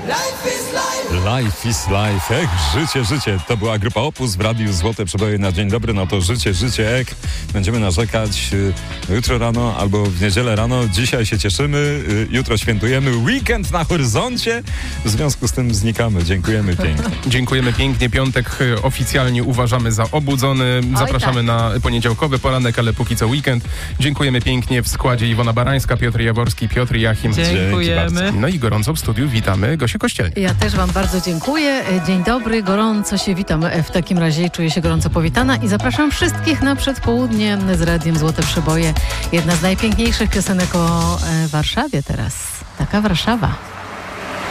Life is life. Życie. To była grupa Opus w Radiu Złote Przeboje na dzień dobry. No to życie. Będziemy narzekać jutro rano albo w niedzielę rano. Dzisiaj się cieszymy, jutro świętujemy. Weekend na horyzoncie. W związku z tym znikamy. Dziękujemy pięknie. Dziękujemy pięknie. Piątek oficjalnie uważamy za obudzony. Zapraszamy na poniedziałkowy poranek, ale póki co weekend. Dziękujemy pięknie. W składzie Iwona Barańska, Piotr Jaworski, Piotr Jachim. Dziękujemy. No i gorąco w studiu witamy Gosię Kościelnik. Ja też wam bardzo dziękuję. Dzień dobry, gorąco się witam w takim razie i czuję się gorąco powitana i zapraszam wszystkich na przedpołudnie z Radiem Złote Przeboje. Jedna z najpiękniejszych piosenek o Warszawie teraz. Taka Warszawa.